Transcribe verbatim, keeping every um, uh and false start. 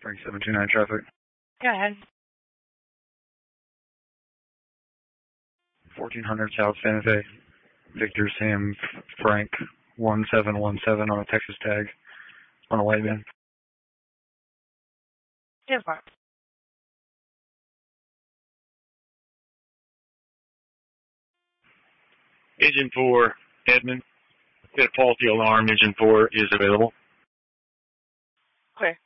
Frank seven two nine traffic. Go ahead. fourteen hundred South Santa Fe. Victor Sam Frank one seven one seven on a Texas tag on a white van. ten four. Engine four, Edmund. Got a faulty alarm. Engine four is available. Clear.